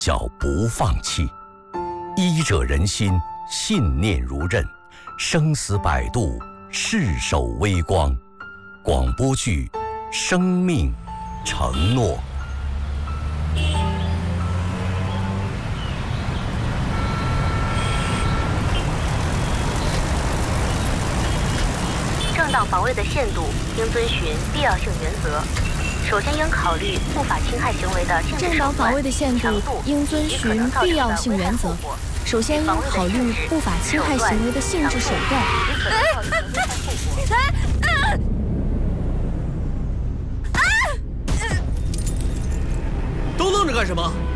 叫不放弃。医者仁心，信念如刃，生死摆渡，誓守微光。广播剧《生命承诺》。 正当防卫的限度应遵循必要性原则。首先应考虑不法侵害行为的性质手段、 正当防卫的限度应遵循必要性原则。首先应考虑不法侵害行为的性质手段。 都愣着干什么？